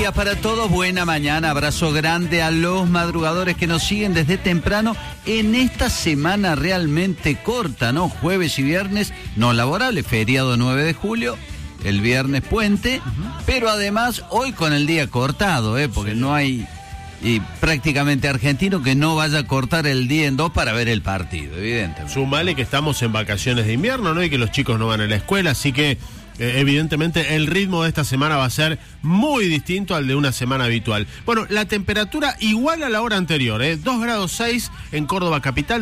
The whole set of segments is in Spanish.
días para todos, buena mañana, abrazo grande a los madrugadores que nos siguen desde temprano en esta semana realmente corta, ¿no? Jueves y viernes no laborables, feriado 9 de julio, el viernes puente, pero además hoy con el día cortado, porque no hay prácticamente argentino que no vaya a cortar el día en dos para ver el partido, evidentemente. Sumale que estamos en vacaciones de invierno, ¿no? Y que los chicos no van a la escuela, así que evidentemente el ritmo de esta semana va a ser muy distinto al de una semana habitual. Bueno, la temperatura igual a la hora anterior, 2 grados 6 en Córdoba capital,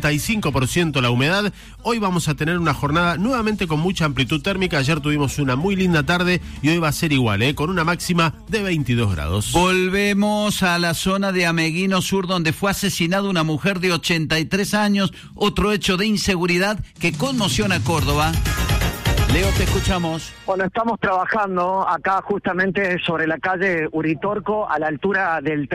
95% la humedad. Hoy vamos a tener una jornada nuevamente con mucha amplitud térmica. Ayer tuvimos una muy linda tarde y hoy va a ser igual, con una máxima de 22 grados. Volvemos a la zona de Ameguino Sur, donde fue asesinada una mujer de 83 años, otro hecho de inseguridad que conmociona a Córdoba. Leo, te escuchamos. Bueno, estamos trabajando acá justamente sobre la calle Uritorco, a la altura del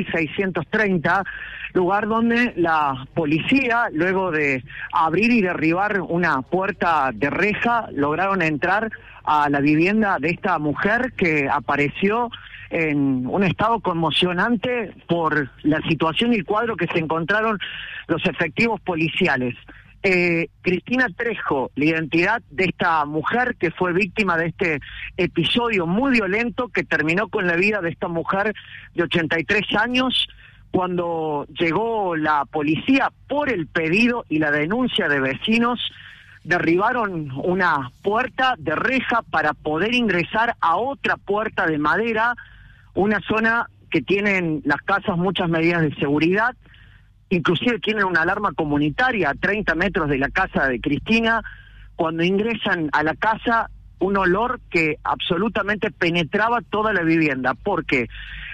3630, lugar donde la policía, luego de abrir y derribar una puerta de reja, lograron entrar a la vivienda de esta mujer que apareció en un estado conmocionante por la situación y el cuadro que se encontraron los efectivos policiales. Cristina Trejo, la identidad de esta mujer que fue víctima de este episodio muy violento que terminó con la vida de esta mujer de 83 años. Cuando llegó la policía por el pedido y la denuncia de vecinos, derribaron una puerta de reja para poder ingresar a otra puerta de madera, una zona que tienen las casas muchas medidas de seguridad. Inclusive tienen una alarma comunitaria a 30 metros de la casa de Cristina. Cuando ingresan a la casa, un olor que absolutamente penetraba toda la vivienda, porque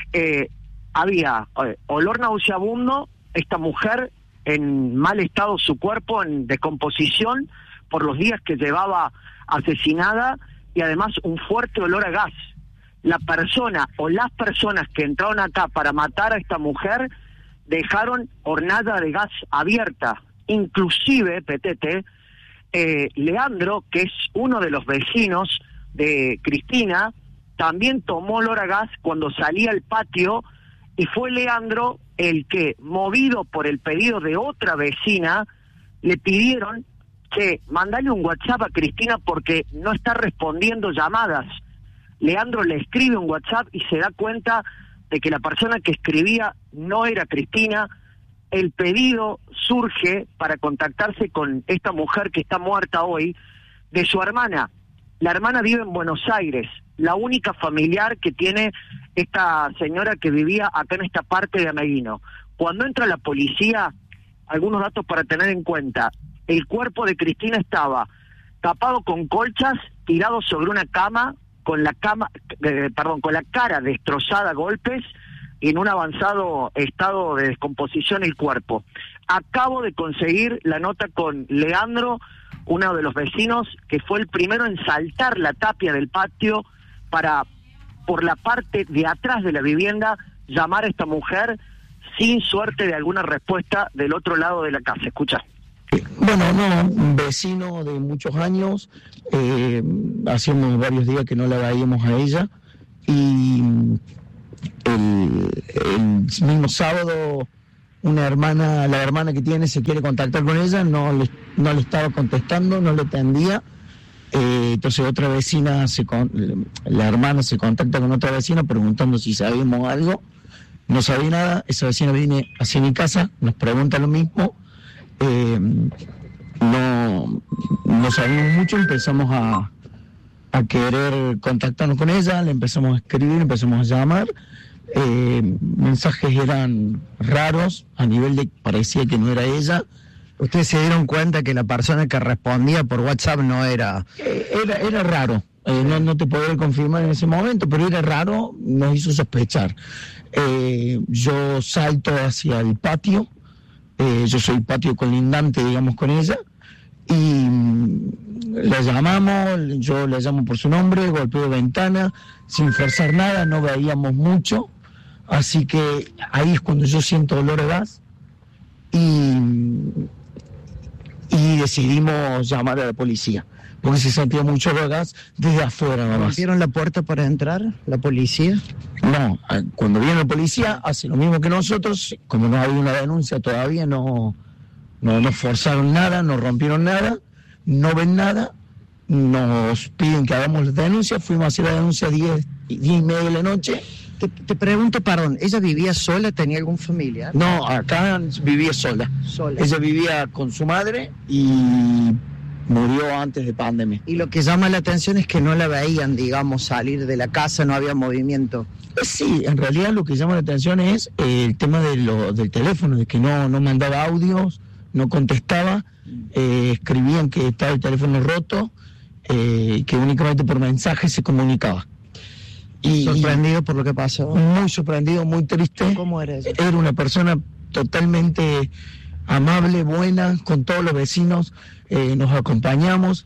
había olor nauseabundo, esta mujer en mal estado, su cuerpo en descomposición por los días que llevaba asesinada, y además un fuerte olor a gas. La persona o las personas que entraron acá para matar a esta mujer dejaron hornalla de gas abierta. Inclusive, Petete, Leandro, que es uno de los vecinos de Cristina, también tomó olor a gas cuando salía al patio, y fue Leandro el que, movido por el pedido de otra vecina, le pidieron que mandale un WhatsApp a Cristina porque no está respondiendo llamadas. Leandro le escribe un WhatsApp y se da cuenta de que la persona que escribía no era Cristina. El pedido surge para contactarse con esta mujer que está muerta hoy, de su hermana. La hermana vive en Buenos Aires, la única familiar que tiene esta señora que vivía acá en esta parte de Ameguino. Cuando entra la policía, algunos datos para tener en cuenta: el cuerpo de Cristina estaba tapado con colchas, tirado sobre una cama, con la cara destrozada a golpes y en un avanzado estado de descomposición el cuerpo. Acabo de conseguir la nota con Leandro, uno de los vecinos, que fue el primero en saltar la tapia del patio para, por la parte de atrás de la vivienda, llamar a esta mujer, sin suerte de alguna respuesta del otro lado de la casa. Escucha. Bueno, no, un vecino de muchos años, hacíamos varios días que no la veíamos a ella, y el mismo sábado la hermana que tiene se quiere contactar con ella, no le estaba contestando, no le atendía. Entonces otra vecina, la hermana se contacta con otra vecina preguntando si sabíamos algo. No sabía nada. Esa vecina viene hacia mi casa, nos pregunta lo mismo. No sabíamos mucho, empezamos a querer contactarnos con ella, le empezamos a escribir, empezamos a llamar. Mensajes eran raros, a nivel de parecía que no era ella. ¿Ustedes se dieron cuenta que la persona que respondía por WhatsApp no era? Era raro. No te podré confirmar en ese momento, pero era raro, nos hizo sospechar. Yo salto hacia el patio, yo soy patio colindante, digamos, con ella, y la llamamos, yo la llamo por su nombre, golpeo ventana, sin forzar nada, no veíamos mucho, así que ahí es cuando yo siento olor a gas, y decidimos llamar a la policía, porque se sentía mucho olor a gas desde afuera nomás. ¿Rompieron la puerta para entrar, la policía? No, cuando viene la policía hace lo mismo que nosotros, como no había una denuncia todavía, no forzaron nada, no rompieron nada, no ven nada, nos piden que hagamos la denuncia, fuimos a hacer la denuncia a 10:30 de la noche. Te pregunto, perdón, ¿ella vivía sola? ¿Tenía algún familiar? No, acá vivía sola. Ella vivía con su madre y murió antes de pandemia. Y lo que llama la atención es que no la veían, digamos, salir de la casa, no había movimiento. Sí, en realidad lo que llama la atención es el tema del teléfono, de que no mandaba audios, no contestaba, escribían que estaba el teléfono roto, que únicamente por mensaje se comunicaba. ¿Sorprendido por lo que pasó? Muy sorprendido, muy triste. ¿Cómo era ella? Era una persona totalmente amable, buena, con todos los vecinos, nos acompañamos,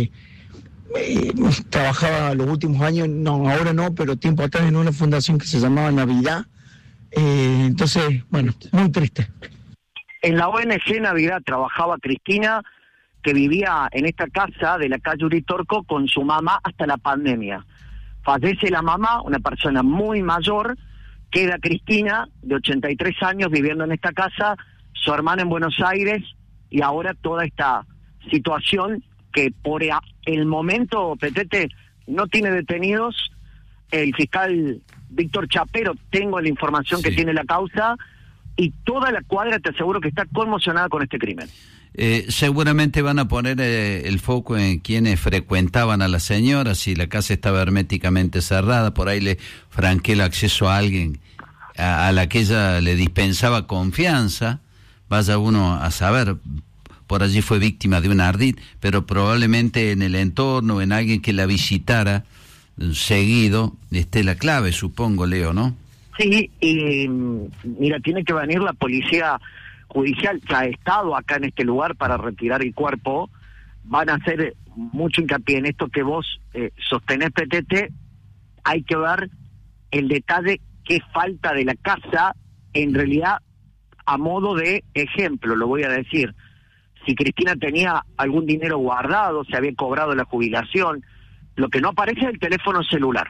trabajaba los últimos años, no, ahora no, pero tiempo atrás en una fundación que se llamaba Navidad, entonces, bueno, muy triste. En la ONG Navidad trabajaba Cristina, que vivía en esta casa de la calle Uritorco con su mamá hasta la pandemia. Fallece la mamá, una persona muy mayor, queda Cristina, de 83 años, viviendo en esta casa, su hermana en Buenos Aires, y ahora toda esta situación que por el momento, Petete, no tiene detenidos. El fiscal Víctor Chapero, tengo la información que tiene la causa, y toda la cuadra, te aseguro que está conmocionada con este crimen. Seguramente van a poner el foco en quienes frecuentaban a la señora, si la casa estaba herméticamente cerrada, por ahí le franqueó el acceso a alguien a la que ella le dispensaba confianza, vaya uno a saber, por allí fue víctima de un ardid, pero probablemente en el entorno, en alguien que la visitara seguido, esté la clave, supongo, Leo, ¿no? Sí, y mira, tiene que venir la policía judicial, que ha estado acá en este lugar para retirar el cuerpo. Van a hacer mucho hincapié en esto que vos sostenés, Petete. Hay que ver el detalle, qué falta de la casa, en realidad, a modo de ejemplo, lo voy a decir. Si Cristina tenía algún dinero guardado, se había cobrado la jubilación, lo que no aparece es el teléfono celular.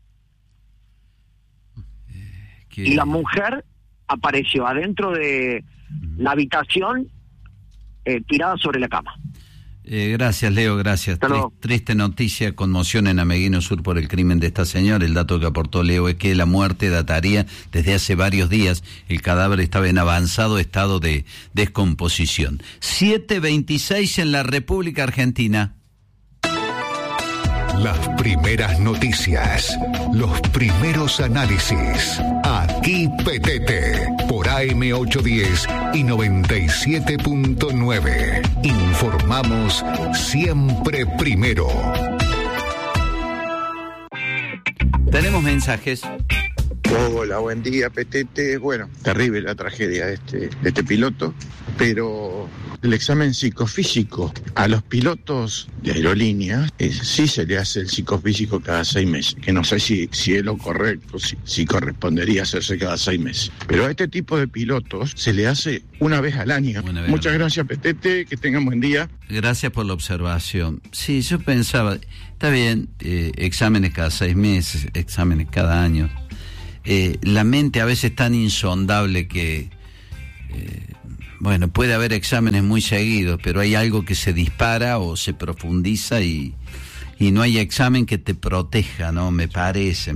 Y la mujer apareció adentro de la habitación, tirada sobre la cama. Gracias, Leo, gracias. Triste noticia, conmoción en Ameguino Sur por el crimen de esta señora. El dato que aportó Leo es que la muerte dataría desde hace varios días. El cadáver estaba en avanzado estado de descomposición. 7:26 en la República Argentina. Las primeras noticias, los primeros análisis. Aquí Petete, por AM810 y 97.9. Informamos siempre primero. Tenemos mensajes. Hola, buen día, Petete. Bueno, terrible la tragedia de este piloto, pero el examen psicofísico a los pilotos de aerolíneas sí se le hace el psicofísico cada 6 meses, que no sé si es lo correcto, si correspondería hacerse cada 6 meses. Pero a este tipo de pilotos se le hace una vez al año. Muchas gracias, Petete, que tengan buen día. Gracias por la observación. Sí, yo pensaba, está bien, exámenes cada 6 meses, exámenes cada año. La mente a veces es tan insondable que, bueno, puede haber exámenes muy seguidos, pero hay algo que se dispara o se profundiza y no hay examen que te proteja, ¿no? Me parece.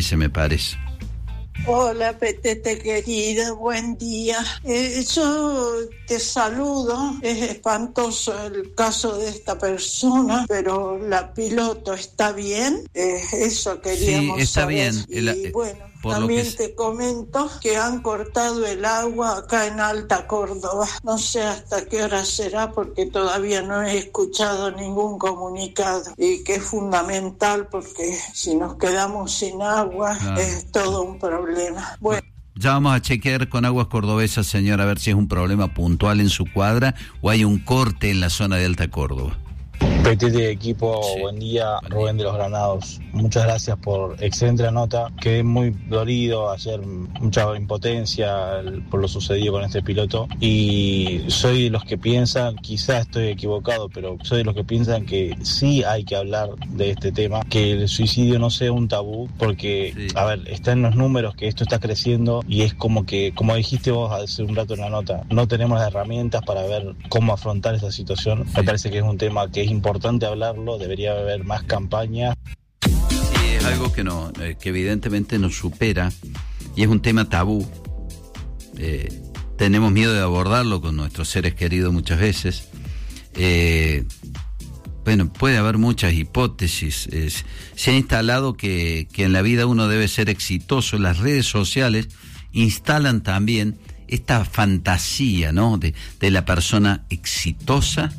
Hola, Petete querida, buen día. Yo te saludo. Es espantoso el caso de esta persona, pero la piloto está bien. Eso queríamos sí, está saber. Bien. Y bueno, también te comento que han cortado el agua acá en Alta Córdoba. No sé hasta qué hora será porque todavía no he escuchado ningún comunicado. Y que es fundamental porque si nos quedamos sin agua es todo un problema. Bueno. Ya vamos a chequear con Aguas Cordobesas, señor, a ver si es un problema puntual en su cuadra o hay un corte en la zona de Alta Córdoba. Petete de equipo, buen día, Rubén de los Granados. Muchas gracias por excelente la nota. Quedé muy dolido ayer, mucha impotencia por lo sucedido con este piloto. Y soy de los que piensan, quizás estoy equivocado, pero soy de los que piensan que sí hay que hablar de este tema, que el suicidio no sea un tabú, porque, a ver, está en los números que esto está creciendo y es como que, como dijiste vos hace un rato en la nota, no tenemos las herramientas para ver cómo afrontar esta situación. Me parece que es un tema que es importante hablarlo, debería haber más campañas. Sí, es algo que evidentemente nos supera y es un tema tabú. Tenemos miedo de abordarlo con nuestros seres queridos muchas veces. Bueno, puede haber muchas hipótesis. Se ha instalado que en la vida uno debe ser exitoso. Las redes sociales instalan también esta fantasía, ¿no? De la persona exitosa,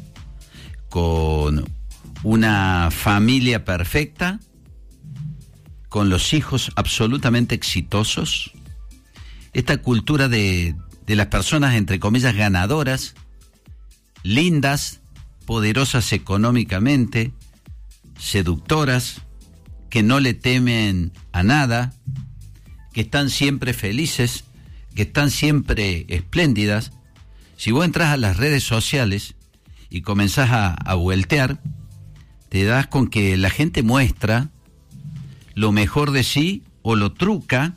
con una familia perfecta, con los hijos absolutamente exitosos. Esta cultura de las personas, entre comillas, ganadoras, lindas, poderosas económicamente, seductoras, que no le temen a nada, que están siempre felices, que están siempre espléndidas. Si vos entras a las redes sociales y comenzás a vueltear, te das con que la gente muestra lo mejor de sí o lo truca,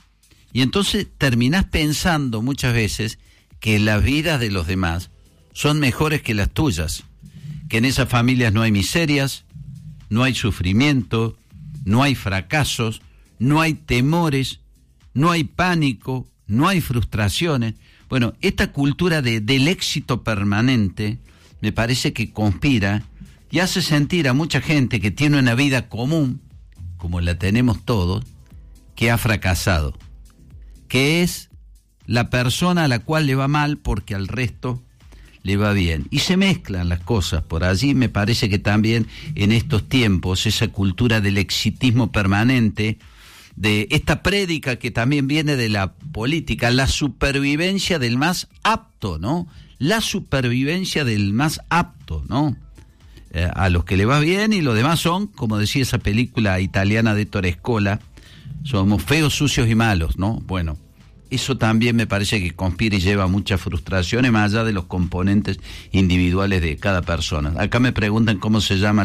y entonces terminás pensando muchas veces que las vidas de los demás son mejores que las tuyas, que en esas familias no hay miserias, no hay sufrimiento, no hay fracasos, no hay temores, no hay pánico, no hay frustraciones. Bueno, esta cultura del éxito permanente me parece que conspira y hace sentir a mucha gente que tiene una vida común, como la tenemos todos, que ha fracasado, que es la persona a la cual le va mal porque al resto le va bien. Y se mezclan las cosas por allí. Me parece que también en estos tiempos esa cultura del exitismo permanente, de esta prédica que también viene de la política, la supervivencia del más apto, ¿no? La supervivencia del más apto, ¿no? A los que le va bien, y los demás son, como decía esa película italiana de Ettore Scola, somos feos, sucios y malos, ¿no? Bueno, eso también me parece que conspira y lleva muchas frustraciones, más allá de los componentes individuales de cada persona. Acá me preguntan cómo se llama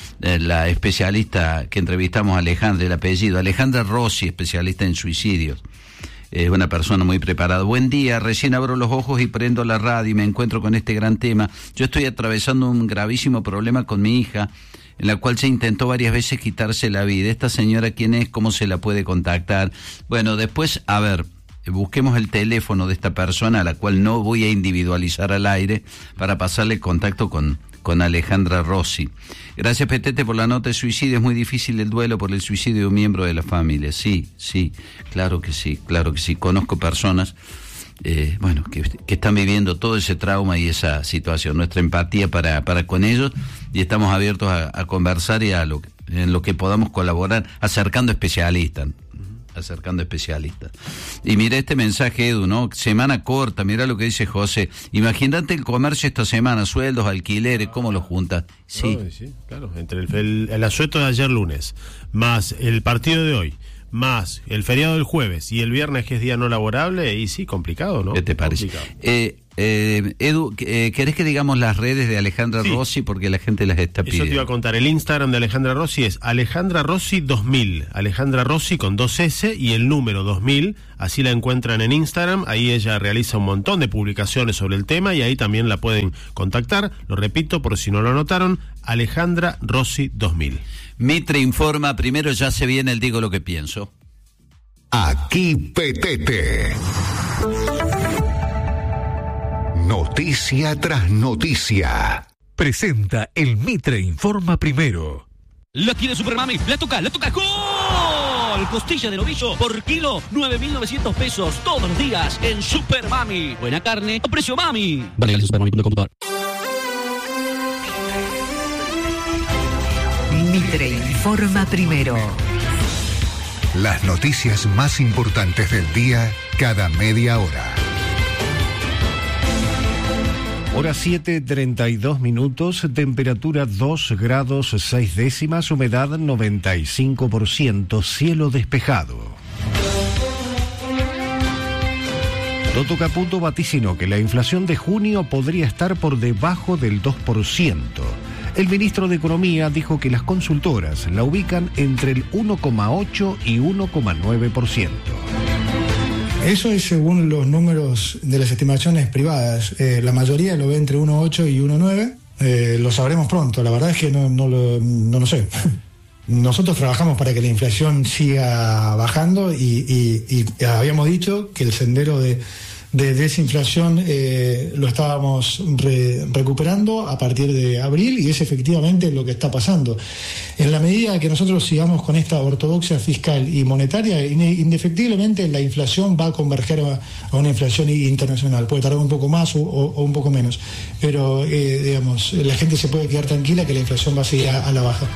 la especialista que entrevistamos, Alejandra, el apellido, Alejandra Rossi, especialista en suicidios. Es una persona muy preparada. Buen día, recién abro los ojos y prendo la radio y me encuentro con este gran tema. Yo estoy atravesando un gravísimo problema con mi hija, en la cual se intentó varias veces quitarse la vida. ¿Esta señora quién es? ¿Cómo se la puede contactar? Bueno, después, a ver, busquemos el teléfono de esta persona, a la cual no voy a individualizar al aire, para pasarle contacto con Alejandra Rossi. Gracias, Petete, por la nota de suicidio. Es muy difícil el duelo por el suicidio de un miembro de la familia. Sí, claro que sí. Conozco personas que están viviendo todo ese trauma y esa situación. Nuestra empatía para con ellos, y estamos abiertos a conversar y en lo que podamos colaborar, acercando especialistas. Y mira este mensaje, Edu, ¿no? Semana corta, mira lo que dice José. Imagínate el comercio esta semana, sueldos, alquileres, ¿cómo los juntas? Sí. No, sí, claro, entre el asueto de ayer lunes, más el partido de hoy, más el feriado del jueves y el viernes, que es día no laborable, y sí, complicado, ¿no? ¿Qué te parece? Edu, ¿querés que digamos las redes de Alejandra Rossi? Porque la gente las está pidiendo. Eso te iba a contar. El Instagram de Alejandra Rossi es Alejandra Rossi 2000. Alejandra Rossi con 2S y el número 2000. Así la encuentran en Instagram. Ahí ella realiza un montón de publicaciones sobre el tema y ahí también la pueden contactar. Lo repito por si no lo notaron, Alejandra Rossi 2000. Mitre informa. Primero ya se viene el Digo lo que pienso. Aquí Petete. Noticia tras noticia. Presenta el Mitre Informa Primero. La tiene Supermami, la toca, ¡gol! Costilla de novillo por kilo, 9.900 pesos todos los días en Supermami. Buena carne a precio mami. Vale, supermami.com.ar. Mitre Informa Primero. Las noticias más importantes del día cada media hora. Hora 7:32 minutos, temperatura 2 grados 6 décimas, humedad 95%, cielo despejado. Toto Caputo vaticinó que la inflación de junio podría estar por debajo del 2%. El ministro de Economía dijo que las consultoras la ubican entre el 1,8 y 1,9%. Eso es según los números de las estimaciones privadas. La mayoría lo ve entre 1,8 y 1,9. Lo sabremos pronto. La verdad es que no lo sé. Nosotros trabajamos para que la inflación siga bajando y habíamos dicho que el sendero de desinflación lo estábamos recuperando a partir de abril, y es efectivamente lo que está pasando. En la medida que nosotros sigamos con esta ortodoxia fiscal y monetaria, indefectiblemente la inflación va a converger a una inflación internacional. Puede tardar un poco más o un poco menos, pero digamos, la gente se puede quedar tranquila que la inflación va a seguir a la baja.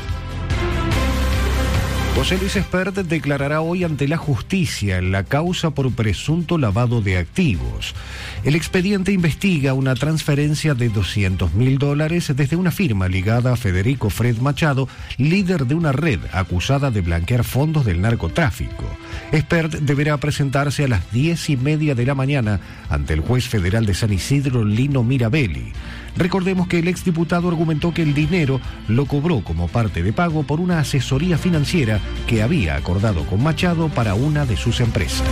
José Luis Espert declarará hoy ante la justicia en la causa por presunto lavado de activos. El expediente investiga una transferencia de $200.000 desde una firma ligada a Federico Fred Machado, líder de una red acusada de blanquear fondos del narcotráfico. Espert deberá presentarse a las 10:30 de la mañana ante el juez federal de San Isidro, Lino Mirabelli. Recordemos que el exdiputado argumentó que el dinero lo cobró como parte de pago por una asesoría financiera que había acordado con Machado para una de sus empresas.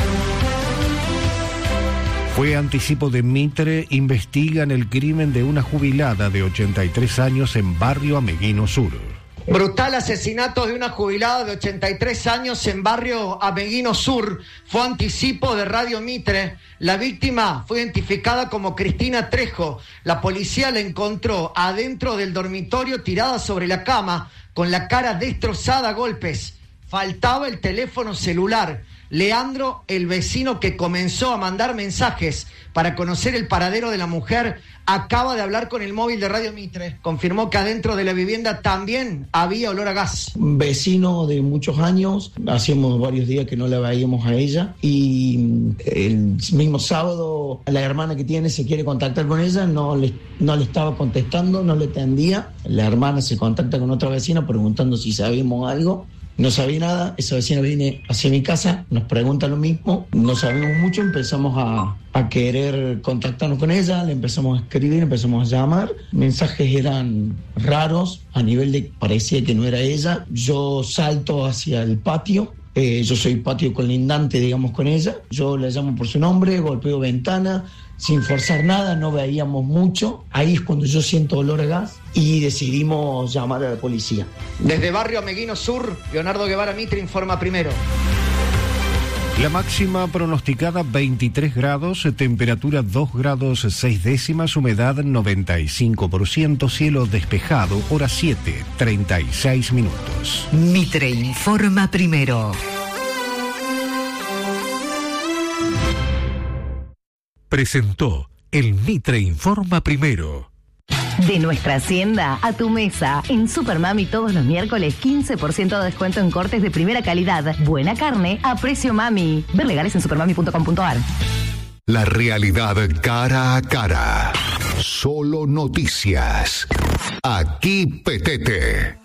Fue anticipo de Mitre, investigan el crimen de una jubilada de 83 años en Barrio Ameguino Sur. Brutal asesinato de una jubilada de 83 años en Barrio Ameguino Sur. Fue anticipo de Radio Mitre. La víctima fue identificada como Cristina Trejo. La policía la encontró adentro del dormitorio, tirada sobre la cama, con la cara destrozada a golpes. Faltaba el teléfono celular. Leandro, el vecino que comenzó a mandar mensajes para conocer el paradero de la mujer, acaba de hablar con el móvil de Radio Mitre. Confirmó que adentro de la vivienda también había olor a gas. Un vecino de muchos años, hacíamos varios días que no la veíamos a ella, y el mismo sábado la hermana que tiene se quiere contactar con ella, no le estaba contestando, no le atendía. La hermana se contacta con otra vecina preguntando si sabíamos algo. No sabía nada, esa vecina viene hacia mi casa, nos pregunta lo mismo, no sabemos mucho, empezamos a querer contactarnos con ella, le empezamos a escribir, empezamos a llamar, mensajes eran raros, a nivel de parecía que no era ella. Yo salto hacia el patio, yo soy patio colindante, digamos, con ella, yo la llamo por su nombre, golpeo ventana, sin forzar nada, no veíamos mucho. Ahí es cuando yo siento olor a gas y decidimos llamar a la policía. Desde Barrio Ameguino Sur, Leonardo Guevara Mitre informa primero. La máxima pronosticada 23 grados, temperatura 2 grados 6 décimas, humedad 95%, cielo despejado, hora 7:36 minutos. Mitre informa primero. Presentó el Mitre Informa Primero. De nuestra hacienda a tu mesa. En Supermami todos los miércoles 15% de descuento en cortes de primera calidad. Buena carne a precio mami. Ver legales en supermami.com.ar. La realidad cara a cara. Solo noticias. Aquí Petete.